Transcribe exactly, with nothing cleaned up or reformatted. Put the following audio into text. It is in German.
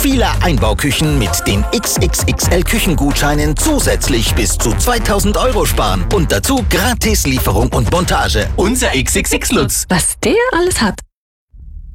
vieler Einbauküchen mit den X X X L-Küchengutscheinen zusätzlich bis zu zweitausend Euro sparen. Und dazu gratis Lieferung und Montage. Unser X X X Lutz. Was der alles hat.